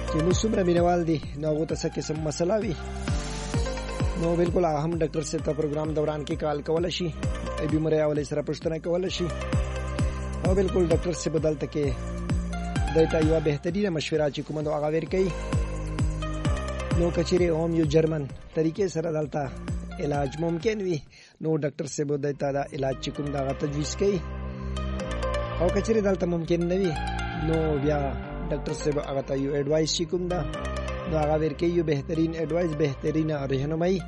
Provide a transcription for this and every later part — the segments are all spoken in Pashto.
چې موږ څومره مینوال دي نو هغو ته څه قسم مسله وي نو بالکل هم ډاکټر صاحب ته پروګرام دوران کې کال کولی شي بیمارۍ حوالې سره پوښتنه کولی شي او بالکل ډاکټر صاحب دلته کې دوی ته یوه بهترینه مشوره چې کومه ده هغه ورکوي نو که چیرې هم یو جرمن طریقې سره دلته علاج ممکن وي نو ډاکټر صاحب دوی ته دا علاج چې کوم ده هغه تجویز کوي او که چیرې دلته ممکن نه وي نو بیا ډاکټر صاحب هغه ته یو اډوایس چې کوم ده نو هغه ورکوي یو بهترین اډوایس بهترینه رهنمایي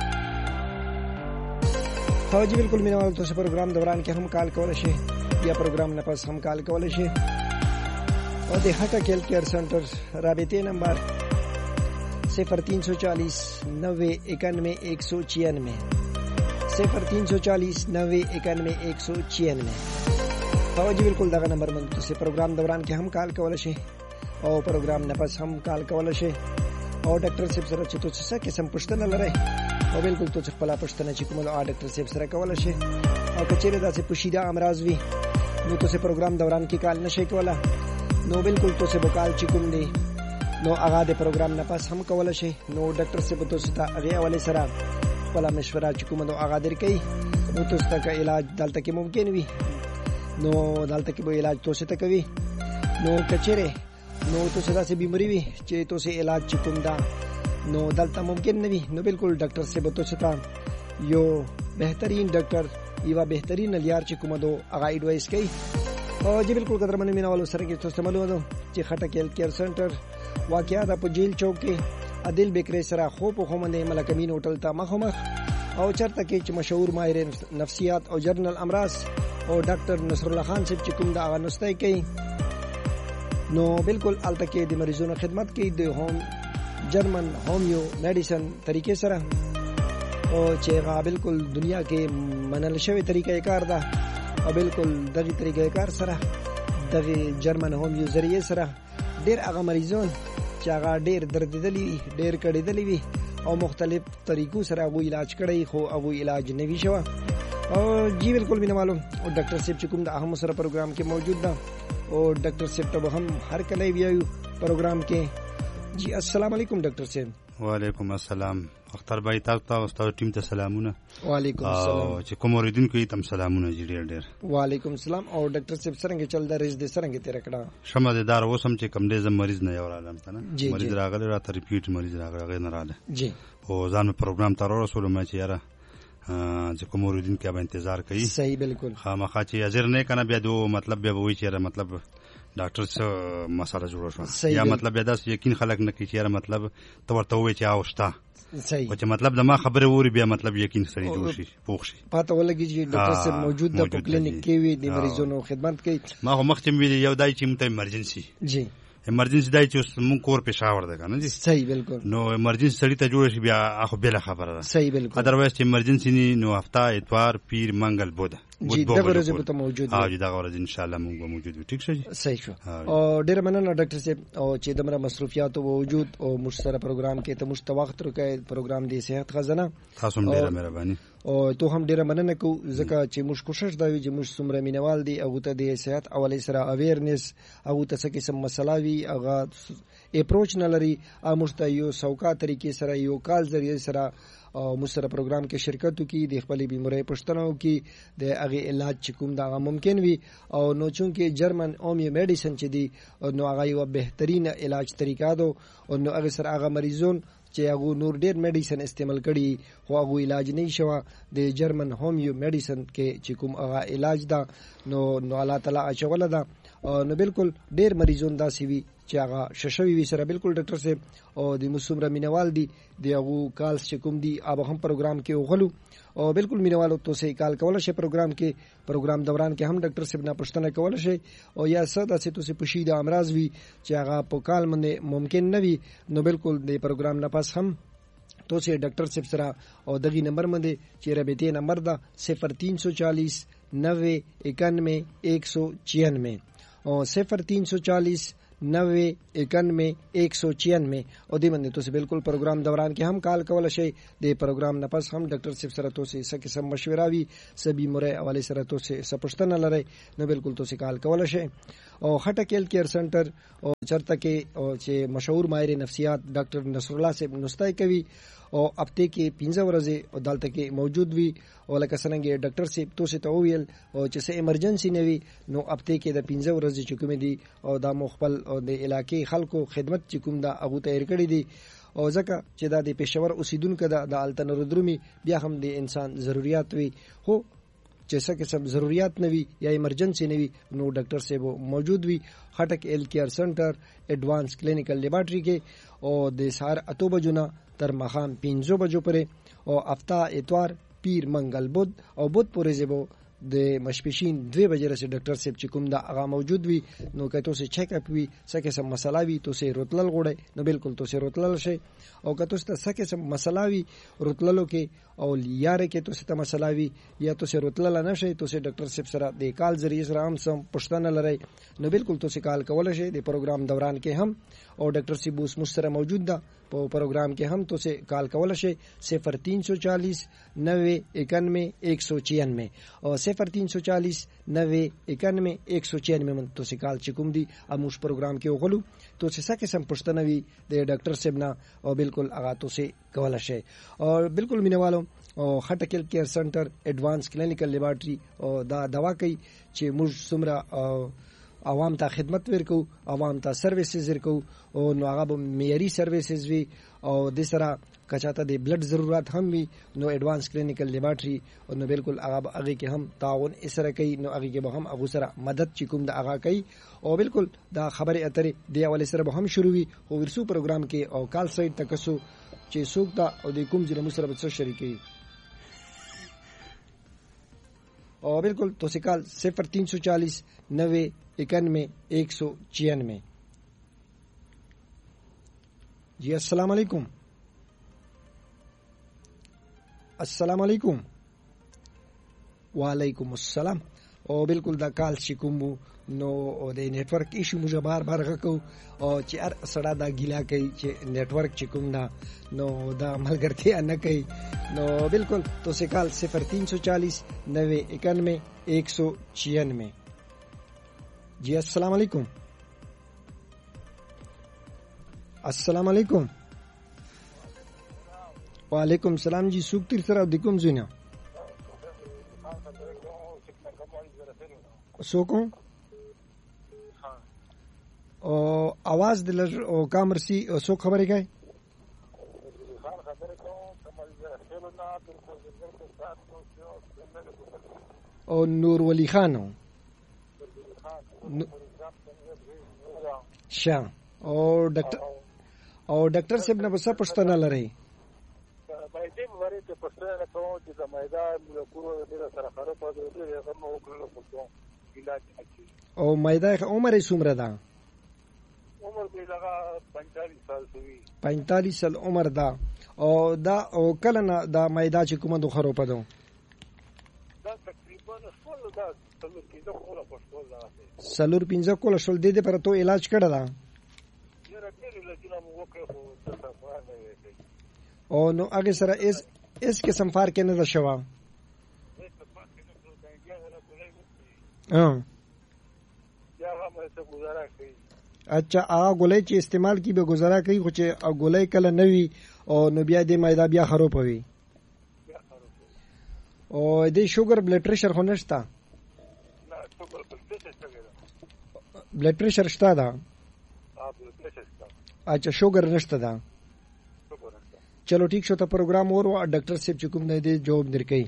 او جی بالکل مینه والو تاسو پروګرام دوران کې هم کال کولی شئ یا پروګرام نه پس هم کال کولی شئ او د هټک هیلث کیر سنټر رابطې نمبر 0340 90 91 196 0340 90 91 196 او جی بالکل دغه نمبر باندې تاسو پروګرام دوران کې هم کال کولی شئ او پروګرام نه پس هم کال کولی شئ او ډاکټر صاحب سره چې تاسو څه قسم پوښتنه لرئ او بالکل تاسو خپل پوښتنه چې کومه د ډاکټر صاحب سره کولی شئ او که چیرې داسې پوشیده امراض وي نو تاسو پروګرام دوران کې کال نشئ کولی نو بالکل تاسو به کال چې کوم دی نو هغه د پروګرام نه پس هم کولی شئ نو ډاکټر صاحب تاسو ته هغې حوالې سره خپله مشوره چې کومه ده هغه درکوي نو تاسو ته که علاج دلته کې ممکن وي نو دلته کې به علاج تاسو ته کوي نو که چیرې نو تاسو داسې بیماري وي چې تاسو علاج چې کوم ده نو دلته ممکن نه وي نو بالکل ډاکټر صاحب تاسو ته یو بهترین ډاکټر یوه بهترین لیار چې کومه ده هغه اډوایس کوي او جی بالکل قدرمنو مینوالو سره کې تاسو ته معلومه ده چې خټک هیلث کیر سنټر واقع ده په جیل چوک کې عادل بیکری سره خو په خو باندې ملک امین هوټل ته مخامخ او چرته کې چې مشهور ماهر نفسیات او جرنل امراض او ډاکټر نصر الله خان صاحب چې کوم دا هغه نسخه کوي نو بالکل الته کې د مریضونو خدمت کوي د هوم جرمن هومیو میډیسن طریقې سره او چې هغه بالکل دنیا کې منل شوی طریقې کار ده او بالکل دغه طریقې کار سره دغه جرمن هومیو ذریعہ سره ډېر هغه مریضون چې هغه ډېر دردېدلي وي ډېر کړېدلي وي او مختلف طریقو سره هغه علاج کړی خو هغه علاج نه وي شوی او جی بالکل مینه معلوم او ډاکټر صاحب چې کوم د اهم سره پروګرام کې موجود ده او ډاکټر صاحب ته هم هر کله ویایو پروګرام کې جی السلام علیکم ډاکټر صاحب وعلیکم السلام اختر بھائی تاسو ته استاد ټیم ته سلامونه وعلیکم السلام او چې کوم اوریدونکو یې تم سلامونه جی ډېر وعلیکم السلام او ډاکټر صاحب څنګه چل دا ریز دې څنګه تیر کړه شمه دې دار وسم چې کم دې زم مریض نه یو راځم ته نه مریض راغلی را ته ریپیټ مریض راغلی نه راځي جی او ځان پروګرام ته رسول ما چې یاره چې کوم اوریدونکو به انتظار کوي صحیح بالکل خامخا چې حاضر نه کنه بیا دو مطلب بیا وایي چې مطلب ډاکټر څه مسله جوړه شو یا مطلب بیا داس یقین خلک نه کوي چې مطلب تو ورته وایي چې اوشتا صحیح او چې مطلب د ما خبره ووري بیا مطلب یقین سره جوړ شي پوښ شي پته ولګي چې ډاکټر صاحب موجود د کلینیک کې وي د مریضونو خدمت کوي ما هم مخکې ویل یو دای چې مته ایمرجنسي جی ایمرجنسي دای چې مون کور پېښور ده کنه جی صحیح بالکل نو ایمرجنسي سړی ته جوړ شي بیا اخو بل خبره ده صحیح بالکل ادروایز چې ایمرجنسي نو هفته اتوار پیر منګل بوده جی دغه ورځ به ته موجود ها جی دغه ورځ ان شاء الله موږ موجود یو ټیک شي صحیح شو او ډیر مننه ډاکټر صاحب او چې دمره مصروفیات وجود او مشترک پروګرام کې ته مشت وخت ورکې پروګرام دی صحت خزانه تاسو هم ډیره مهرباني او ته هم ډیره مننه کو ځکه چې موږ کوشش دا وی چې موږ څومره مینوال دي او ته د صحت اولي سره اویرنس او ته څه قسم مسله وی هغه اپروچ نه لري موږ ته یو سوکا طریقې سره یو کال ذریعہ سره او مستر پروګرام کې شرکت کی د خپل بیماری پښتنو کې د هغه علاج چې کوم دا ممکن وي او نو چونکه جرمن هومیو میډیسن چې دی نو هغه یو بهترین علاج طریقه ده او نو هغه سره هغه مریضون چې هغه نور ډیر میډیسن استعمال کړي خو هغه علاج نه شوه د جرمن هومیو میډیسن کې چې کوم هغه علاج ده نو الله تعالی اچوله ده نو بالکل ډیر مریضون داسې وي چې هغه ششوي وي سره بالکل ډاکټر صاحب او د مسومره مینوال دي د هغه کالس چې کوم دي هغه هم پروګرام کې وغلو او بالکل مینوالو تاسو کال کول شي پروګرام دوران کې هم ډاکټر صاحب نه پوښتنه کول شي او یا ساده چې تاسو پوښیده امراض وي چې هغه په کال باندې ممکن نه وي نو بالکل د پروګرام نه پس هم تاسو ډاکټر صاحب سره او دغه نمبر باندې چې رابطې نمبر ده 0340 90 91 196 او 0340 9091 او دې باندې تاسو بالکل پروګرام دوران کې هم کال کول شي. د پروګرام نه پس هم ډاکټر صاحب سره تاسو سکه سم مشوره وی سبي مره حواله سره تاسو سپښتنه لري نو بالکل تاسو کال کول شي. او خټک هیلث کیر سنټر او چرته کې او چې مشهور ماهر نفسیات ډاکټر نصر الله صاحب نستای کوي او هفته کې 15 ورځې او دلته کې موجود وي. او لکه څنګه ډاکټر صاحب تاسو ته ویل او چې څه ایمرجنسي نه وي نو هفته کې د 15 ورځې چې کوم دي او د مخبل او د علاقې خلکو خدمت چې کوم دا هغه تیار کړی دي او ځکه چې دا د پېښور اوسیدونکو د التنردرومي بیا هم د انسان ضرورت وي خو چې څه قسم ضرورت نه وي یا ایمرجنسي نه وي نو ډاکټر صاحب موجود وي. خټک هیلث کیر سنټر ایڈوانس کلینیکل لیبارټری کې او د سهار 8 بجو نه تر ماښام 5 بجو پورې او هفته اتوار پیر منګل بود او بود پورې زبو د مشپشین 2 بجې رسې ډاکټر صاحب چې کوم دا هغه موجود وي نو که تاسو چیک اپ وي څه قسم مسله وي تاسو روتلل غوړي نو بالکل تاسو روتلل شي. او که تاسو څه قسم مسله وي روتللو کې او لیاره کې تاسو ته مسله وي یا تاسو روتلل نه شي تاسو ډاکټر صاحب سره د کال ذریعہ سره هم سم پښتنه لري نو بالکل تاسو کال کول شي. د پروګرام دوران کې هم او ډاکټر صاحب اوس مستره موجود ده په پروګرام کې هم تاسو کال کول شي 0340 9091 196 او 0340 9091 196 من تاسو کال چې کوم دي اموش پروګرام کې وغلو تاسو څه قسم پښتنه وي د ډاکټر صاحب نه او بالکل هغه تاسو کول شي. او بالکل مینوالو او خټک هیلث کیر سنټر ایڈوانس کلینیکل لیبارټری او دا دوا کوي چې موږ څومره عوام ته خدمت ورکو عوام ته سرویسز ورکو او نو هغه معیاري سرویسز وي او د سره کچاته د بلډ ضرورت هم وي نو ایڈوانس کلینیکل لیبارټری نو بالکل هغه کې هم تعاون اسره کوي نو هغه کې به هم هغه سره مدد چې کوم د هغه کوي او بالکل دا خبره اترې دی اول سره به هم شروع وي او ورسو پروګرام کې او کال سایت تکسو چې څوک دا او د کوم ځای سره به شریکي او بالکل تاسو کال 0340 9091 196. جی السلام علیکم. السلام علیکم. وعلیکم السلام. او بالکل دا کال چې کوم نو د نیټورک ایشو موږ بار غکو او چې هر سړی دا ګیلا کوي چې نیټورک چې کوم دا نو دا ملګرتیا نه کوي نو بالکل تاسو کال 0340 9091 196. جی السلام علیکم. السلام علیکم. وعلیکم السلام. جی سوق تیر سره د کوم زینه سوکو او आवाज د لږ او کامرسي او سو خبرې کوي او نور ولی خان شا او ډاکټر صاحب نه بس پښتنه لري باندې وره ته پښتنه کوم چې د میدان کورو د سره خراب په دې هغه نو وکړل په او مایده عمر څومره ده؟ عمر یې لږه 45 سال شوی. 45 سال عمر ده او دا او کله نه دا مایده چې کومه د خرو پدو دا تقریبا ټول دا سلور 15 کوله شول دې پر تو علاج کړه دا یره ډېر لګیلا مو وکړو څه فائدہ وي او نو هغه سره اس قسم فرق نه ده شوا اچھا هغه ګولې چې استعمال کی به گزارا کوي خو چې ګولې کله نوي او نو بیا دې مایدا بیا خراب وي او دې شوګر بلډ پريشر خو نشته بلډ پريشر شته دا اچھا شوګر نشته دا چلو ٹھیک شو ته پروګرام ورو ډاکټر صاحب چې کوم نه دې جواب درکې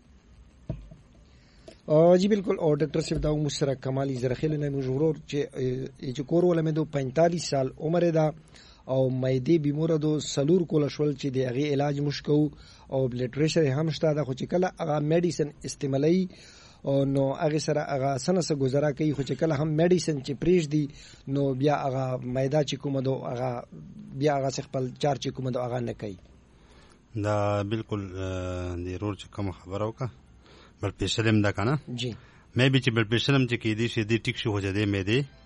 جی بالکل او ډاکټر صاحب دا مسره کمالی زرخیل نه مجبور چې کور ول مې دو 45 سال عمر ده او مېدی بیمور دو سلور کول شول چې دی هغه علاج مشکو او بلډ پريشر هم شته دا خو چې کله هغه میډیسن استعمالي او نو هغه سره هغه سنسه گزاره کوي خو چې کله هم میډیسن چې پریش دی نو بیا هغه مېدا چې کوم دو هغه بیا هغه خپل چار چې کوم دو هغه نه کوي دا بالکل دی رور چې کوم خبر اوکا بلډ پريشر هم دا کنه جی مې به چې بلډ پريشر هم چې کې دي شي دي ټیک شو هو جده مې دي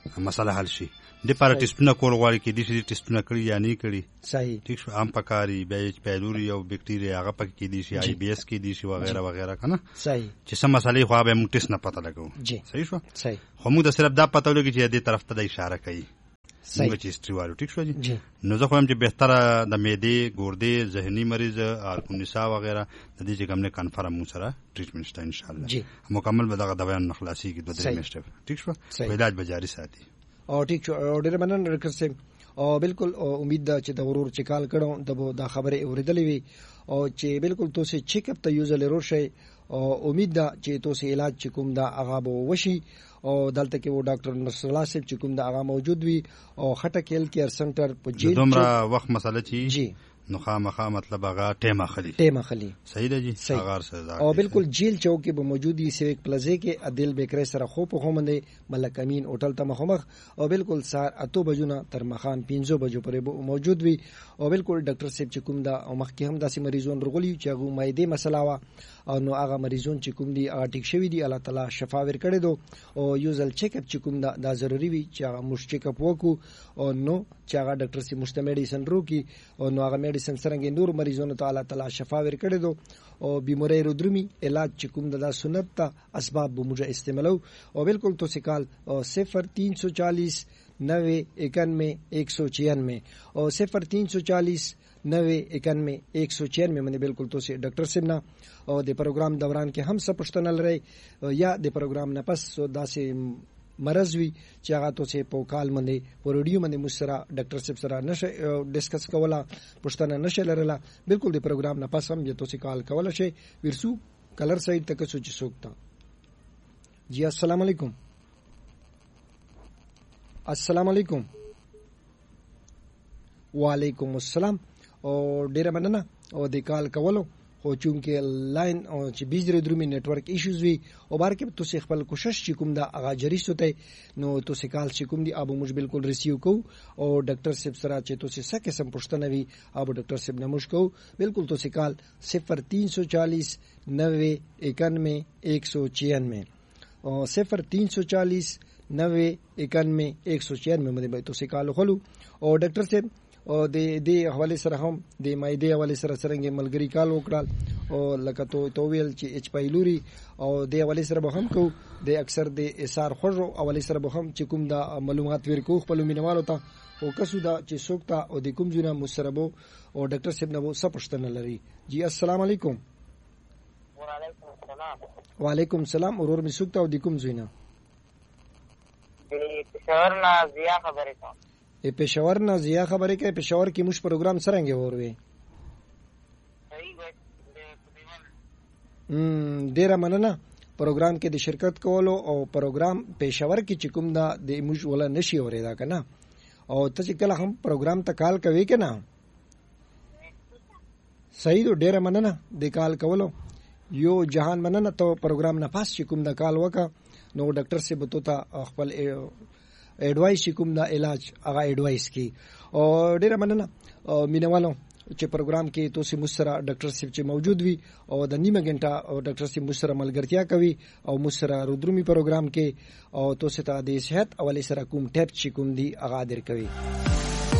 مسله حل شي د پاره ټیسټونه کول غواړي کې د دې ټیسټونه کړی یا نه کړی صحیح ٹھیک شو ام پکاري بیا پیلوري او بیکټیریا هغه پکې کې دي شي آی بی اس کې دي شي وغیرہ وغیرہ کنه صحیح چې سم مسلې خو به موږ ټیسټ نه پته لګو صحیح شو صحیح خو موږ د صرف دا پته ولګي چې دې طرف ته د اشاره کوي موږ چې هیستوري وایو ټیک شو جی نو زه خو هم چې بهتره د معدې ګردې ذهني مریض الکونیسا وغیرہ د دې چې کوم نه کنفرم مو سره ټریټمنټ شته ان شاء الله مکمل به دغه دوايان نخلاصي کې 2 میاشتې ټیک شو علاج به جاری ساتي او ټیک شو ډېر مننه ډاکټر صاحب او بالکل امید ده چې د ورور چې کال کړو د خبره اوریدلې وي او چې بالکل تاسو چیک اپ ته یوزل ورور شي او امید ده چې تاسو علاج چې کوم دا هغه به وشي او دلته کې و ډاکټر نصر الله صاحب چې کوم دا هغه موجود وي او خټک هیلث کیر سنټر په جیل دومره وخت مسله چی جی نو خامخا مطلب هغه ټیم اخلي صحیح ده جی هغه سره او بالکل جیل چوک کې به موجودي سیویک پلازا کې عدل بیکری سره خو په خومنده ملک امین هوټل ته مخامخ او بالکل سار 8 بجو نه تر مخام 5 بجو پورې موجود وي او بالکل ډاکټر صاحب چې کوم دا مخکې هم داسې مریضون رغولي چې هغه مایده مسله وا او نو هغه مریضون چې کوم دي هغه ټیک شوی دي الله تعالی شفا ورکړي دو او یوزل چیک اپ چې کوم دا ضروری وي چې هغه مش چیک اپ وکړو او نو چې هغه ډاکټر سي مستمیډیسن روکي او نو هغه میډیسن څنګه نور مریضونو ته الله تعالی شفا ورکړي دو او بیماری رودرمي علاج چې کوم دا سنت ته اسباب به موږ استعمالو او بالکل تو سکال 0340 90 91 196 او 0340 90 91 196 باندې بالکل تو سي ډاکټر صاحب نه او د پروګرام دوران کې هم څه پښتنه لري یا د پروګرام نه پس داسې مرز وی چې هغه تو سي په کال باندې په رادیو باندې مشره ډاکټر صاحب سره نشه ډیسکس کوله پښتنه نشه لرله بالکل د پروګرام نه پس هم تو سي کال کوله شي ورسو کلر سایت تک سوچ سوکتا جی السلام علیکم السلام علیکم وعلیکم السلام او ډیره مننه او د کال کولو خو چونکه لاین او چې بجری درومي نتورک ایشوز وی او بار کې تاسو خپل کوشش چې کوم دا اغا جری سوته نو تاسو کال چې کوم دی ابو موږ بالکل ریسیو کو او ډاکټر صاحب سره چې تاسو څه قسم پښتنه وی ابو ډاکټر صاحب نموش کو بالکل تاسو کال 0340 90 91 196 او 0340 90 91 196 باندې تاسو کال خلو او ډاکټر صاحب او د حواله سره هم د مایده حواله سره څنګه ملګری کال وکړل او لکه تو ویل چې اچ پایلوري او د حواله سره به هم کو د اکثر د اسار خورو حواله سره به هم چې کوم دا معلومات ورکو خپل مینوالو ته او کسو دا چې سوکتا او د کوم ځونه مسربو او ډاکټر صاحب نو څه پښتنه لري جی السلام علیکم وعلیکم السلام وعلیکم السلام اورور می سوکتا او د کوم ځونه د پېښور نه زیا خبره کوم پېښور نه زیا خبرې کوي پېښور کې موږ پروګرام څنګه وروي ډیره مننه پروګرام کې د شرکت کولو او پروګرام پېښور کې چې کوم دا د موږ ولا نشي اورېدا کنه او ته چې کله هم پروګرام ته کال کوي کنه صحیح ډیره مننه د کال کولو یو جهان مننه ته پروګرام نه پاس چې کوم دا کال وکا نو ډاکټر سے بتو تا خپل ایڈوائس کوم دا علاج هغه ایڈوائس کی او ډیره مننه مینوالو چې پروګرام کې تاسو مسره ډاکټر صاحب چې موجود وي او د نیمه غنټه او ډاکټر صاحب مسره ملګرتیا کوي او مسره رودرمي پروګرام کې او تاسو ته د صحت حواله سره کوم ټیپ چې کوم دی هغه در کوي